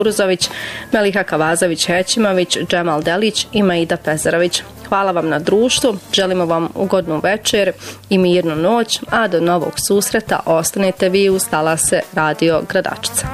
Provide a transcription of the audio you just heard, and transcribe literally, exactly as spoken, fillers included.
Urozović, Meliha Kavazović-Hećimović, Džemal Delić i Maida Pezarović. Hvala vam na društvu, želimo vam ugodnu večer i mirnu noć, a do novog susreta ostanete vi uz talase Radio Gradačca.